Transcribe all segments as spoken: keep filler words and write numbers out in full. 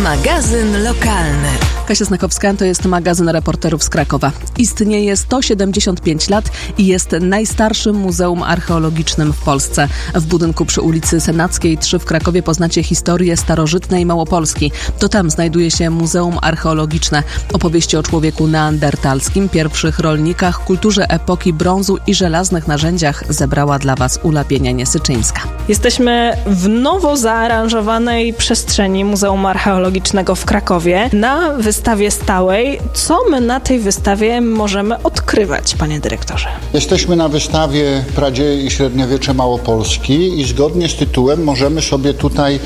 Magazyn lokalny. Kasia Snakowska, to jest magazyn reporterów z Krakowa. Istnieje sto siedemdziesiąt pięć lat i jest najstarszym muzeum archeologicznym w Polsce. W budynku przy ulicy Senackiej trzy w Krakowie poznacie historię starożytnej Małopolski. To tam znajduje się Muzeum Archeologiczne. Opowieści o człowieku neandertalskim, pierwszych rolnikach, kulturze epoki brązu i żelaznych narzędziach zebrała dla Was Ula Pienianie-Syczyńska. Jesteśmy w nowo zaaranżowanej przestrzeni Muzeum Archeologicznego w Krakowie na wystawie stałej. Co my na tej wystawie możemy odkrywać, panie dyrektorze? Jesteśmy na wystawie Pradzieje i średniowiecze Małopolski i zgodnie z tytułem możemy sobie tutaj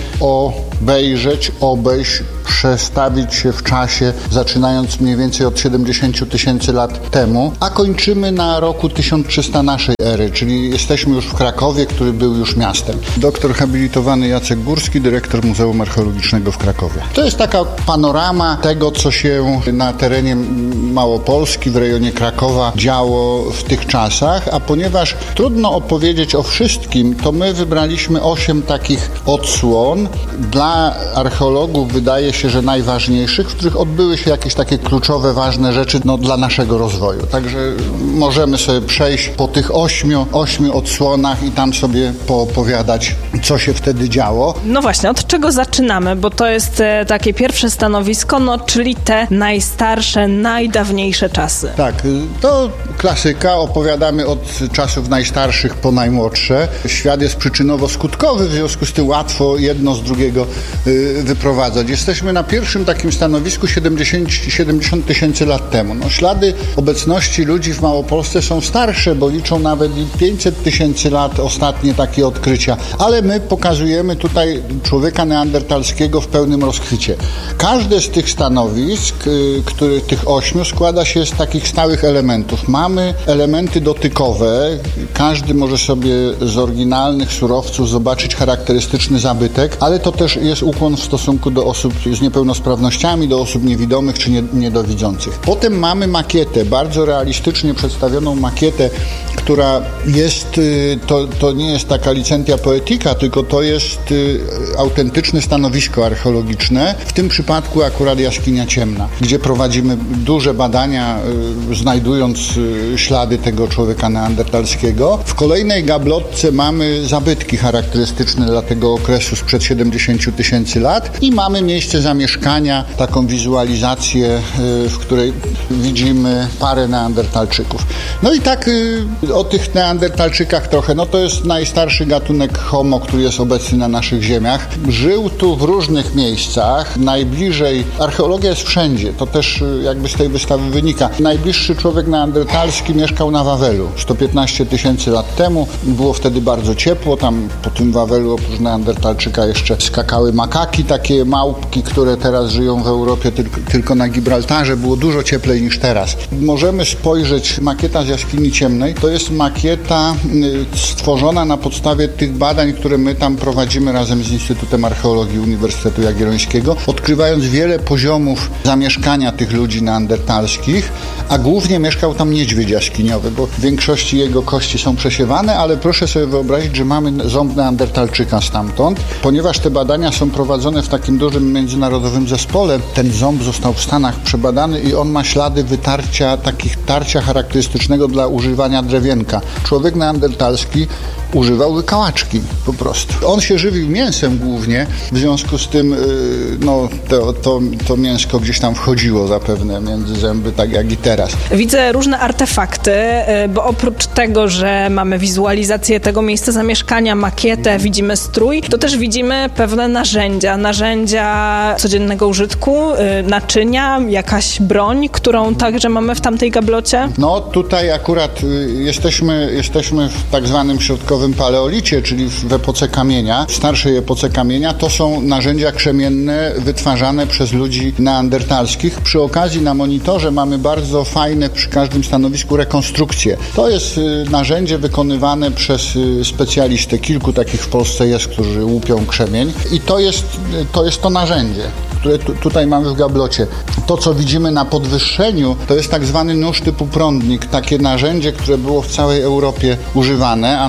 obejrzeć, obejść, przestawić się w czasie, zaczynając mniej więcej od siedemdziesięciu tysięcy lat temu, a kończymy na roku tysiąc trzysta naszej ery, czyli jesteśmy już w Krakowie, który był już miastem. Doktor habilitowany Jacek Górski, dyrektor Muzeum Archeologicznego w Krakowie. To jest taka panorama tego, co się na terenie Małopolski, w rejonie Krakowa działo w tych czasach, a ponieważ trudno opowiedzieć o wszystkim, to my wybraliśmy osiem takich odsłon dla archeologów, wydaje się, że najważniejszych, w których odbyły się jakieś takie kluczowe, ważne rzeczy no, dla naszego rozwoju. Także możemy sobie przejść po tych ośmiu, ośmiu odsłonach i tam sobie poopowiadać, co się wtedy działo. No właśnie, od czego zaczynamy? Bo to jest e, takie pierwsze stanowisko, no czyli te najstarsze, najdawniejsze czasy. Tak, to klasyka. Opowiadamy od czasów najstarszych po najmłodsze. Świat jest przyczynowo-skutkowy, w związku z tym łatwo jedno z drugiego y, wyprowadzać. Jesteśmy na pierwszym takim stanowisku siedemdziesiąt tysięcy lat temu. No, ślady obecności ludzi w Małopolsce są starsze, bo liczą nawet i pięćset tysięcy lat, ostatnie takie odkrycia. Ale my pokazujemy tutaj człowieka neandertalskiego w pełnym rozkwicie. Każde z tych stanowisk, y, których tych ośmiu, składa się z takich stałych elementów. Mamy elementy dotykowe. Każdy może sobie z oryginalnych surowców zobaczyć charakterystyczny zabytek, ale to też jest ukłon w stosunku do osób z niepełnosprawnościami, do osób niewidomych czy nie, niedowidzących. Potem mamy makietę, bardzo realistycznie przedstawioną makietę, która jest, to, to nie jest taka licentia poetica, tylko to jest autentyczne stanowisko archeologiczne, w tym przypadku akurat jaskinia ciemna, gdzie prowadzimy duże badania, znajdując ślady tego człowieka neandertalskiego. W kolejnej gablotce mamy zabytki charakterystyczne dla tego okresu sprzed siedemdziesięciu tysięcy lat i mamy miejsce zamieszkania, taką wizualizację, w której widzimy parę neandertalczyków. No i tak o tych neandertalczykach trochę. No to jest najstarszy gatunek Homo, który jest obecny na naszych ziemiach. Żył tu w różnych miejscach. Najbliżej, archeologia jest wszędzie, to też jakby z tej wystawy wynika. Najbliższy człowiek neandertalski mieszkał na Wawelu sto piętnaście tysięcy lat temu. Było wtedy bardzo ciepło. Tam po tym Wawelu oprócz neandertalczyka jeszcze skakały makaki, takie małpki, które teraz żyją w Europie tylko, tylko na Gibraltarze. Było dużo cieplej niż teraz. Możemy spojrzeć, makieta z jaskini ciemnej, to jest makieta stworzona na podstawie tych badań, które my tam prowadzimy razem z Instytutem Archeologii Uniwersytetu Jagiellońskiego, odkrywając wiele poziomów zamieszkania tych ludzi neandertalskich, a głównie mieszkał tam niedźwiedź jaskiniowy, bo w większości jego kości są przesiewane, ale proszę sobie wyobrazić, że mamy ząb neandertalczyka stamtąd. Ponieważ te badania są prowadzone w takim dużym międzynarodowym zespole, ten ząb został w Stanach przebadany i on ma ślady wytarcia, takich tarcia charakterystycznego dla używania drewienka. Człowiek neandertalski używał wykałaczki po prostu. On się żywił mięsem głównie, w związku z tym no, to, to, to mięsko gdzieś tam wchodziło zapewne między zęby, tak jak i teraz. Widzę różne artefakty, bo oprócz tego, że mamy wizualizację tego miejsca zamieszkania, makietę, mhm. widzimy strój, to też widzimy pewne narzędzia, narzędzia codziennego użytku, naczynia, jakaś broń, którą także mamy w tamtej gablocie. No tutaj akurat jesteśmy, jesteśmy w tak zwanym środkowym paleolicie, czyli w epoce kamienia, w starszej epoce kamienia. To są narzędzia krzemienne wytwarzane przez ludzi neandertalskich. Przy okazji na monitorze mamy bardzo fajne przy każdym stanowisku rekonstrukcje. To jest narzędzie wykonywane przez specjalistę. Kilku takich w Polsce jest, którzy łupią krzemień i to jest to, jest to narzędzie, które tu, tutaj mamy w gablocie. To, co widzimy na podwyższeniu, to jest tak zwany nóż typu prądnik. Takie narzędzie, które było w całej Europie używane, a nazywa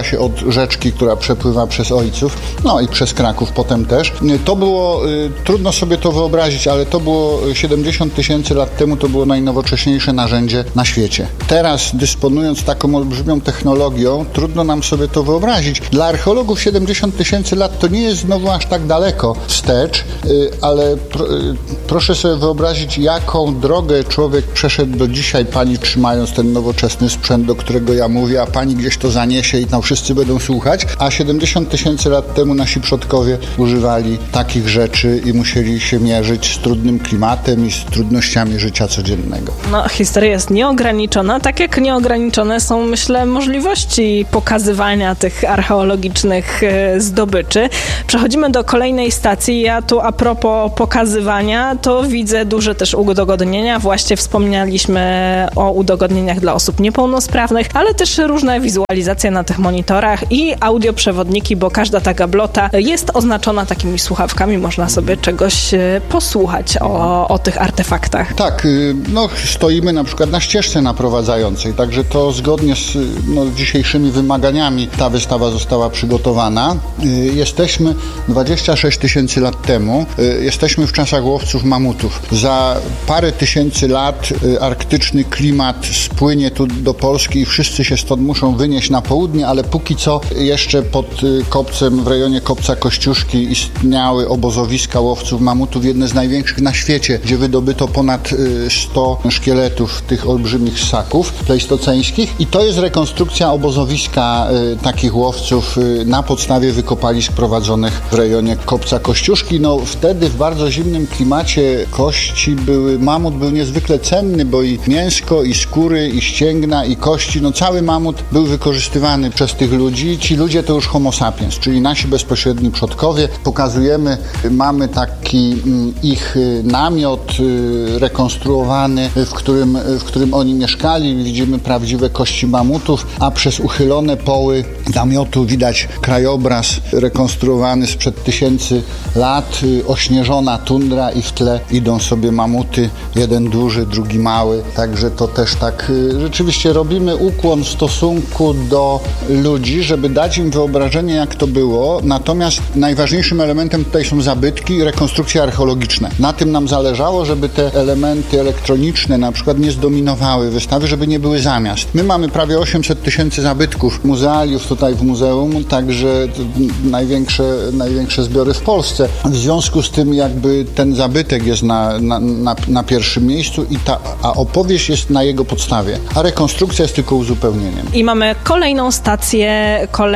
zaczęła się od rzeczki, która przepływa przez Ojców, no i przez Kraków potem też. To było, trudno sobie to wyobrazić, ale to było siedemdziesiąt tysięcy lat temu, to było najnowocześniejsze narzędzie na świecie. Teraz, dysponując taką olbrzymią technologią, trudno nam sobie to wyobrazić. Dla archeologów siedemdziesiąt tysięcy lat to nie jest znowu aż tak daleko wstecz, ale pro, proszę sobie wyobrazić, jaką drogę człowiek przeszedł do dzisiaj, pani trzymając ten nowoczesny sprzęt, do którego ja mówię, a pani gdzieś to zaniesie i tam wszyscy będą słuchać, a siedemdziesiąt tysięcy lat temu nasi przodkowie używali takich rzeczy i musieli się mierzyć z trudnym klimatem i z trudnościami życia codziennego. No, historia jest nieograniczona, tak jak nieograniczone są, myślę, możliwości pokazywania tych archeologicznych zdobyczy. Przechodzimy do kolejnej stacji. Ja tu a propos pokazywania, to widzę duże też udogodnienia. Właśnie wspomnieliśmy o udogodnieniach dla osób niepełnosprawnych, ale też różne wizualizacje na tych monitorach i audioprzewodniki, bo każda ta gablota jest oznaczona takimi słuchawkami. Można sobie czegoś posłuchać o, o tych artefaktach. Tak, no stoimy na przykład na ścieżce naprowadzającej, także to zgodnie z no, dzisiejszymi wymaganiami ta wystawa została przygotowana. Jesteśmy dwadzieścia sześć tysięcy lat temu, jesteśmy w czasach łowców mamutów. Za parę tysięcy lat arktyczny klimat spłynie tu do Polski i wszyscy się stąd muszą wynieść na południe, ale póki co jeszcze pod kopcem, w rejonie kopca Kościuszki istniały obozowiska łowców mamutów, jedne z największych na świecie, gdzie wydobyto ponad sto szkieletów tych olbrzymich ssaków pleistoceńskich i to jest rekonstrukcja obozowiska y, takich łowców y, na podstawie wykopalisk prowadzonych w rejonie kopca Kościuszki. No wtedy w bardzo zimnym klimacie kości były, mamut był niezwykle cenny, bo i mięsko, i skóry, i ścięgna, i kości, no cały mamut był wykorzystywany przez tych ludzi. Ci ludzie to już homo sapiens, czyli nasi bezpośredni przodkowie. Pokazujemy, mamy taki y, ich y, namiot y, rekonstruowany, w którym, w którym oni mieszkali. Widzimy prawdziwe kości mamutów, a przez uchylone poły namiotu widać krajobraz rekonstruowany sprzed tysięcy lat, ośnieżona tundra i w tle idą sobie mamuty, jeden duży, drugi mały. Także to też tak rzeczywiście robimy ukłon w stosunku do ludzi, żeby dać im wyobrażenie, jak to było. Natomiast najważniejszym elementem tutaj są zabytki i rekonstrukcje archeologiczne. Na tym nam zależało, żeby te elementy elektroniczne na przykład nie zdominowały wystawy, żeby nie były zamiast. My mamy prawie osiemset tysięcy zabytków muzealiów tutaj w muzeum, także największe, największe zbiory w Polsce. W związku z tym jakby ten zabytek jest na, na, na, na pierwszym miejscu i ta, a opowieść jest na jego podstawie, a rekonstrukcja jest tylko uzupełnieniem. I mamy kolejną stację,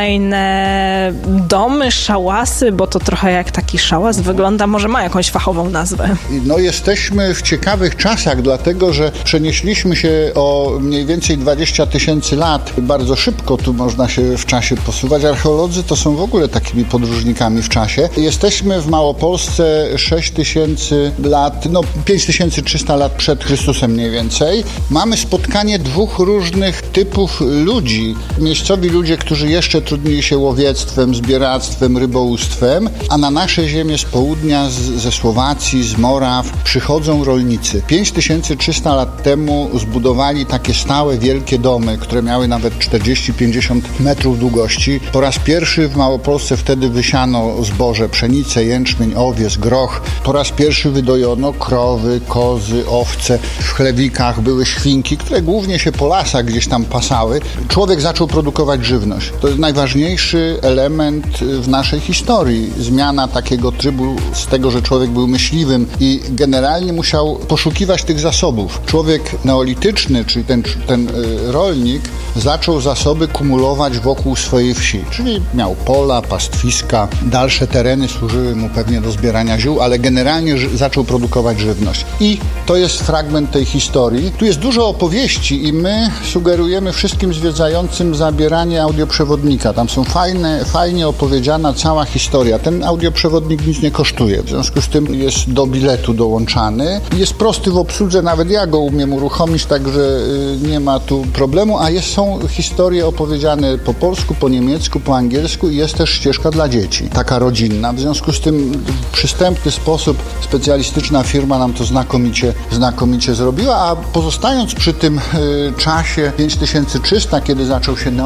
kolejne domy, szałasy, bo to trochę jak taki szałas wygląda, może ma jakąś fachową nazwę. No jesteśmy w ciekawych czasach, dlatego że przenieśliśmy się o mniej więcej dwadzieścia tysięcy lat. Bardzo szybko tu można się w czasie posuwać. Archeolodzy to są w ogóle takimi podróżnikami w czasie. Jesteśmy w Małopolsce sześć tysięcy lat, no pięć tysięcy trzysta lat przed Chrystusem mniej więcej. Mamy spotkanie dwóch różnych typów ludzi. Miejscowi ludzie, którzy jeszcze trudnili się łowiectwem, zbieractwem, rybołówstwem, a na nasze ziemię z południa, z, ze Słowacji, z Moraw przychodzą rolnicy. pięć tysięcy trzysta lat temu zbudowali takie stałe, wielkie domy, które miały nawet czterdzieści pięćdziesiąt metrów długości. Po raz pierwszy w Małopolsce wtedy wysiano zboże, pszenicę, jęczmień, owies, groch. Po raz pierwszy wydojono krowy, kozy, owce. W chlewikach były świnki, które głównie się po lasach gdzieś tam pasały. Człowiek zaczął produkować żywność. To jest najważniejszy element w naszej historii. Zmiana takiego trybu z tego, że człowiek był myśliwym i generalnie musiał poszukiwać tych zasobów. Człowiek neolityczny, czyli ten, ten rolnik, zaczął zasoby kumulować wokół swojej wsi. Czyli miał pola, pastwiska, dalsze tereny służyły mu pewnie do zbierania ziół, ale generalnie zaczął produkować żywność. I to jest fragment tej historii. Tu jest dużo opowieści i my sugerujemy wszystkim zwiedzającym zabieranie audioprzewodnika. Tam są fajne, fajnie opowiedziana cała historia. Ten audioprzewodnik nic nie kosztuje. W związku z tym jest do biletu dołączany. Jest prosty w obsłudze, nawet ja go umiem uruchomić, także nie ma tu problemu, a jest, są historie opowiedziane po polsku, po niemiecku, po angielsku i jest też ścieżka dla dzieci, taka rodzinna. W związku z tym w przystępny sposób specjalistyczna firma nam to znakomicie, znakomicie zrobiła, a pozostając przy tym y, czasie pięć tysięcy trzysta, kiedy zaczął się neolit,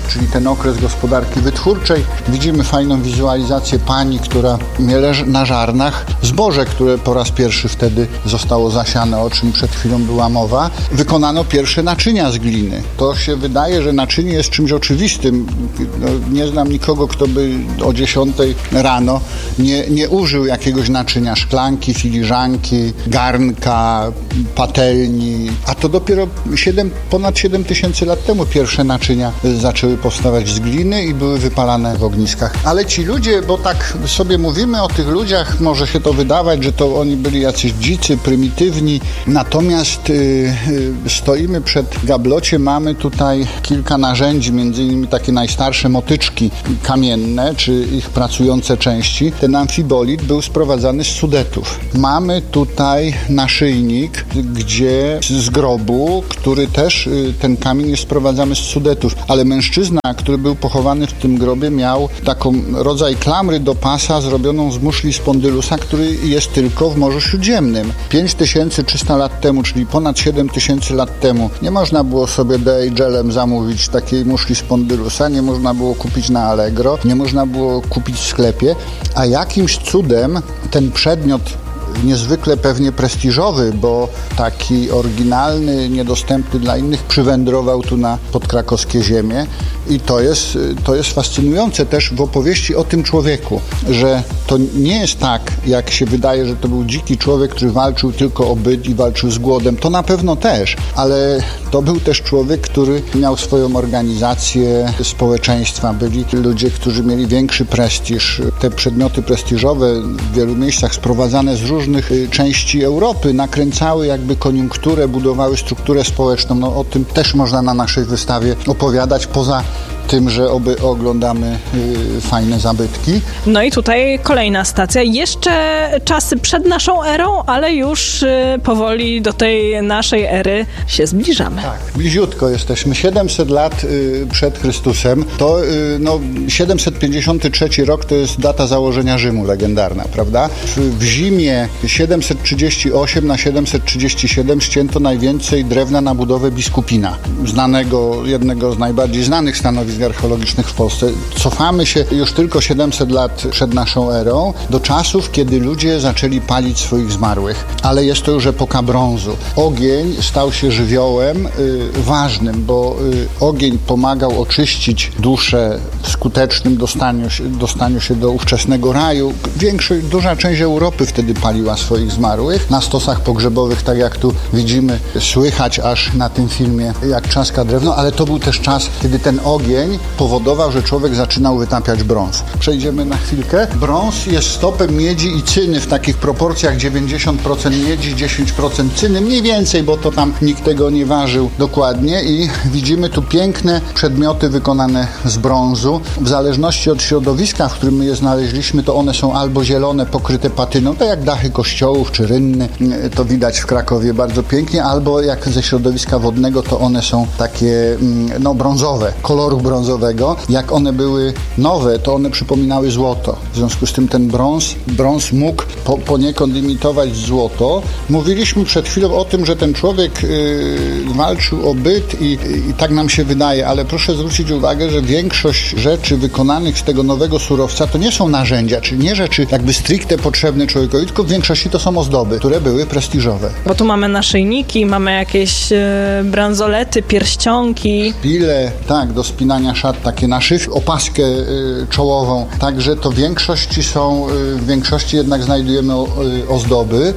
czyli ten okres gospodarki wytwórczej. Widzimy fajną wizualizację pani, która miele na żarnach zboże, które po raz pierwszy wtedy zostało zasiane, o czym przed chwilą była mowa. Wykonano pierwsze naczynia z gliny. To się wydaje, że naczynie jest czymś oczywistym. No, nie znam nikogo, kto by o dziesiątej rano nie, nie użył jakiegoś naczynia, szklanki, filiżanki, garnka, patelni, a to dopiero siedem, ponad siedem tysięcy lat temu pierwsze naczynia zaczęły powstawać z gliny i były wypalane w ogniskach. Ale ci ludzie, bo tak sobie mówimy o tych ludziach, może się to wydawać, że to oni byli jacyś dzicy, prymitywni, natomiast yy, yy, stoimy przed gablociem, mamy tutaj kilka narzędzi, między innymi takie najstarsze motyczki kamienne, czy ich pracujące części. Ten amfibolit był sprowadzany z Sudetów. Mamy tutaj naszyjnik, gdzie z grobu, który też, ten kamień jest sprowadzany z Sudetów, ale mężczyzna, który był pochowany w tym grobie, miał taką rodzaj klamry do pasa zrobioną z muszli spondylusa, który jest tylko w Morzu Śródziemnym. pięć tysięcy trzysta lat temu, czyli ponad siedem tysięcy lat temu, nie można było sobie D H L-em zamówić takiej muszli spondylusa, nie można było kupić na Allegro, nie można było kupić w sklepie, a jakimś cudem ten przedmiot niezwykle pewnie prestiżowy, bo taki oryginalny, niedostępny dla innych, przywędrował tu na podkrakowskie ziemie i to jest, to jest fascynujące też w opowieści o tym człowieku, że to nie jest tak, jak się wydaje, że to był dziki człowiek, który walczył tylko o byt i walczył z głodem. To na pewno też, ale to był też człowiek, który miał swoją organizację społeczeństwa. Byli ludzie, którzy mieli większy prestiż. Te przedmioty prestiżowe w wielu miejscach sprowadzane z różnych części Europy nakręcały jakby koniunkturę, budowały strukturę społeczną. No, o tym też można na naszej wystawie opowiadać, poza tym, że oby oglądamy y, fajne zabytki. No i tutaj kolejna stacja. Jeszcze czasy przed naszą erą, ale już y, powoli do tej naszej ery się zbliżamy. Tak, bliziutko jesteśmy. siedemset lat y, przed Chrystusem. To y, no, siedemset pięćdziesiąty trzeci rok to jest data założenia Rzymu legendarna, prawda? W, w zimie siedemset trzydzieści osiem na siedemset trzydzieści siedem ścięto najwięcej drewna na budowę biskupina, znanego, jednego z najbardziej znanych stanowisk archeologicznych w Polsce. Cofamy się już tylko siedemset lat przed naszą erą do czasów, kiedy ludzie zaczęli palić swoich zmarłych. Ale jest to już epoka brązu. Ogień stał się żywiołem y, ważnym, bo y, ogień pomagał oczyścić duszę w skutecznym dostaniu się, dostaniu się do ówczesnego raju. Większość, duża część Europy wtedy paliła swoich zmarłych. Na stosach pogrzebowych, tak jak tu widzimy, słychać aż na tym filmie, jak trzaska drewno, ale to był też czas, kiedy ten ogień powodował, że człowiek zaczynał wytapiać brąz. Przejdziemy na chwilkę. Brąz jest stopem miedzi i cyny w takich proporcjach dziewięćdziesiąt procent miedzi, dziesięć procent cyny, mniej więcej, bo to tam nikt tego nie ważył dokładnie i widzimy tu piękne przedmioty wykonane z brązu. W zależności od środowiska, w którym my je znaleźliśmy, to one są albo zielone, pokryte patyną, tak jak dachy kościołów czy rynny, to widać w Krakowie bardzo pięknie, albo jak ze środowiska wodnego, to one są takie no brązowe, koloru brązowego. Jak one były nowe, to one przypominały złoto. W związku z tym ten brąz, brąz mógł po, poniekąd imitować złoto. Mówiliśmy przed chwilą o tym, że ten człowiek yy, walczył o byt i, i tak nam się wydaje, ale proszę zwrócić uwagę, że większość rzeczy wykonanych z tego nowego surowca to nie są narzędzia, czyli nie rzeczy jakby stricte potrzebne człowiekowi, tylko w większości to są ozdoby, które były prestiżowe. Bo tu mamy naszyjniki, mamy jakieś yy, bransolety, pierścionki. Szpile, tak, do spinania szat, takie naszywki, opaskę y, czołową. Także to w większości są, y, w większości jednak znajdujemy o, y, ozdoby.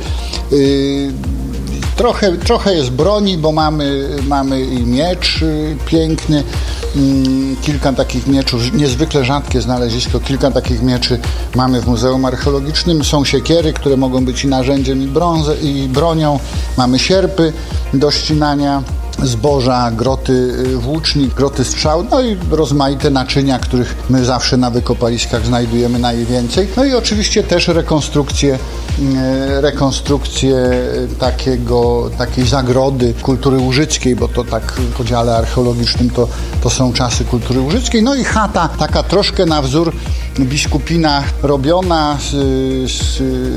Y, trochę, trochę jest broni, bo mamy, mamy i miecz y, piękny, y, kilka takich mieczów, niezwykle rzadkie znalezisko, kilka takich mieczy mamy w Muzeum Archeologicznym. Są siekiery, które mogą być i narzędziem, i, brązę, i bronią. Mamy sierpy do ścinania zboża, groty włóczni, groty strzał, no i rozmaite naczynia, których my zawsze na wykopaliskach znajdujemy najwięcej. No i oczywiście też rekonstrukcje, rekonstrukcje takiego, takiej zagrody kultury łużyckiej, bo to tak w podziale archeologicznym to, to są czasy kultury łużyckiej. No i chata, taka troszkę na wzór biskupina, robiona z, z,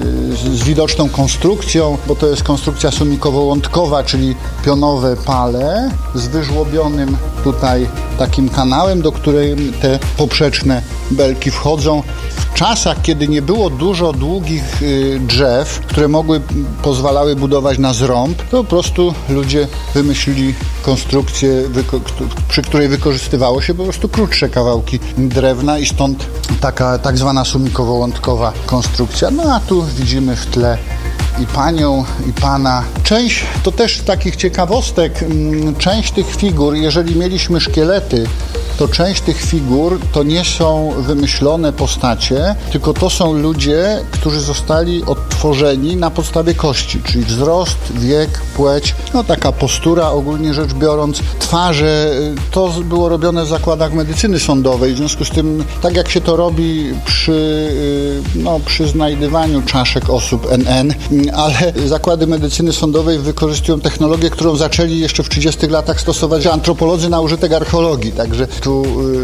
z widoczną konstrukcją, bo to jest konstrukcja sumikowo-łątkowa, czyli pionowe pale z wyżłobionym tutaj takim kanałem, do której te poprzeczne belki wchodzą. W czasach, kiedy nie było dużo długich y, drzew, które mogły, pozwalały budować na zrąb, to po prostu ludzie wymyślili konstrukcję, wyko- przy której wykorzystywało się po prostu krótsze kawałki drewna i stąd taka tak zwana sumikowo-łątkowa konstrukcja. No a tu widzimy w tle i panią, i pana. Część, to też takich ciekawostek, część tych figur, jeżeli mieliśmy szkielety, to część tych figur to nie są wymyślone postacie, tylko to są ludzie, którzy zostali odtworzeni na podstawie kości, czyli wzrost, wiek, płeć, no taka postura ogólnie rzecz biorąc, twarze. To było robione w zakładach medycyny sądowej, w związku z tym, tak jak się to robi przy, no, przy znajdywaniu czaszek osób N N, ale zakłady medycyny sądowej wykorzystują technologię, którą zaczęli jeszcze w trzydziestych latach stosować antropolodzy na użytek archeologii, także tu